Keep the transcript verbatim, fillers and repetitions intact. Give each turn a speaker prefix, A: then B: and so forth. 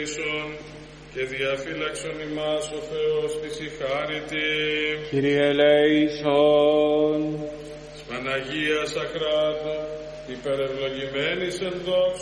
A: και διαφύλαξον ημάς ο Θεός της η χάριτη.
B: Κύριε ελέησον.
A: Της Παναγίας Αχράτου, υπερευλογημένης εν δόξου